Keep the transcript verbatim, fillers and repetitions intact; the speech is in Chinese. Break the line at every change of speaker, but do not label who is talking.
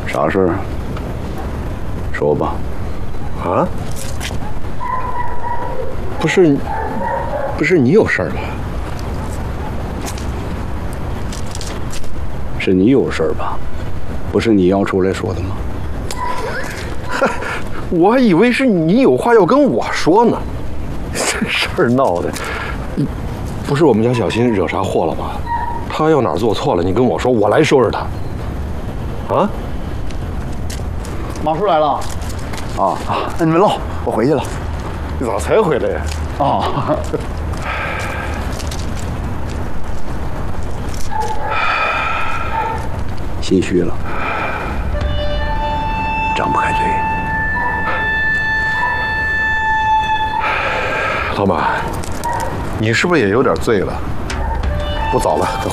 啥事儿？说吧。
啊？不是，不是你有事儿吧？
是你有事儿吧？不是你要出来说的吗？
嗨，我还以为是你有话要跟我说呢。这事儿闹的，不是我们家小新惹啥祸了吧？他要哪儿做错了，你跟我说，我来收拾他。啊？
马叔来了。
啊
啊，那你们唠，我回去了。
你咋才回来呀？
哦。
心虚了，张不开嘴。
老马，你是不是也有点醉了？不早了，快